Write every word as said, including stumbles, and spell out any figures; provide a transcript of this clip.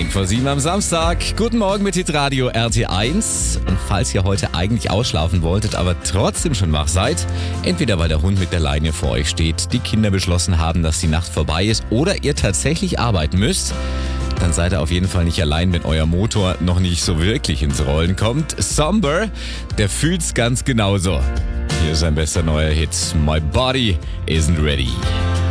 zehn vor sieben am Samstag. Guten Morgen mit Hitradio R T eins. Und falls ihr heute eigentlich ausschlafen wolltet, aber trotzdem schon wach seid, entweder weil der Hund mit der Leine vor euch steht, die Kinder beschlossen haben, dass die Nacht vorbei ist oder ihr tatsächlich arbeiten müsst, dann seid ihr auf jeden Fall nicht allein, wenn euer Motor noch nicht so wirklich ins Rollen kommt. Somber, der fühlt's ganz genauso. Hier ist sein bester neuer Hit, My Body Isn't Ready.